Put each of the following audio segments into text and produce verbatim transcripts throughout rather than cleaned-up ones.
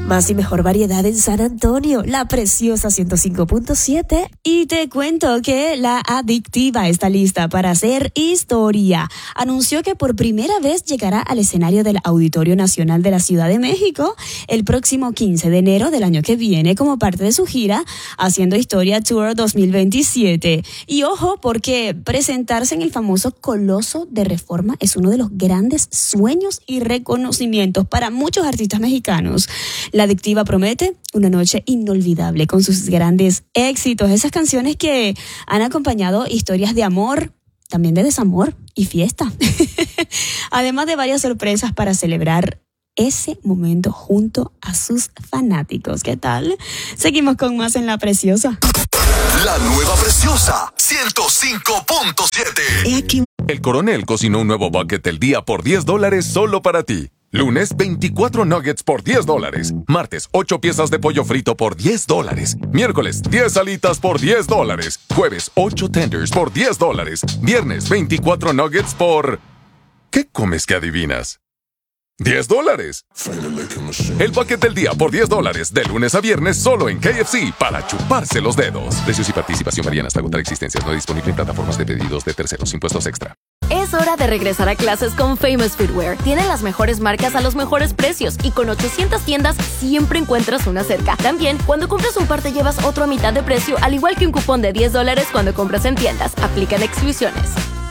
Más y mejor variedad en San Antonio, La Preciosa ciento cinco punto siete. Y te cuento que La Adictiva está lista para hacer historia. Anunció que por primera vez llegará al escenario del Auditorio Nacional de la Ciudad de México el próximo quince de enero del año que viene como parte de su gira Haciendo Historia Tour dos mil veintisiete. Y ojo, porque presentarse en el famoso Coloso de Reforma es uno de los grandes sueños y reconocimientos para muchos artistas mexicanos. La Adictiva promete una noche inolvidable con sus grandes éxitos, esas canciones que han acompañado historias de amor, también de desamor y fiesta. Además de varias sorpresas para celebrar ese momento junto a sus fanáticos. ¿Qué tal? Seguimos con más en La Preciosa. La nueva Preciosa ciento cinco punto siete. El Coronel cocinó un nuevo bucket del día por diez dólares solo para ti. Lunes, veinticuatro nuggets por diez dólares. Martes, ocho piezas de pollo frito por diez dólares. Miércoles, diez alitas por diez dólares. Jueves, ocho tenders por diez dólares. Viernes, veinticuatro nuggets por... ¿Qué comes que adivinas? ¡diez dólares! El bucket del día por diez dólares, de lunes a viernes, solo en K F C, para chuparse los dedos. Precios y participación varían hasta agotar existencias. No disponible en plataformas de pedidos de terceros. Impuestos extra. Es hora de regresar a clases con Famous Footwear. Tienen las mejores marcas a los mejores precios y con ochocientas tiendas siempre encuentras una cerca. También, cuando compras un par te llevas otro a mitad de precio, al igual que un cupón de diez dólares cuando compras en tiendas. Aplican exclusiones.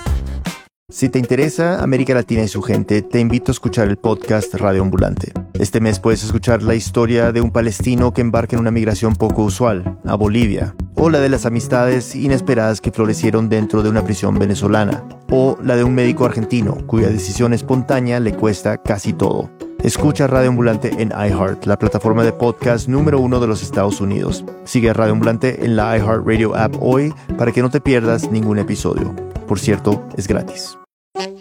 Si te interesa América Latina y su gente, te invito a escuchar el podcast Radio Ambulante. Este mes puedes escuchar la historia de un palestino que embarca en una migración poco usual, a Bolivia, o la de las amistades inesperadas que florecieron dentro de una prisión venezolana, o la de un médico argentino cuya decisión espontánea le cuesta casi todo. Escucha Radio Ambulante en iHeart, la plataforma de podcast número uno de los Estados Unidos. Sigue a Radio Ambulante en la iHeartRadio app hoy para que no te pierdas ningún episodio. Por cierto, es gratis.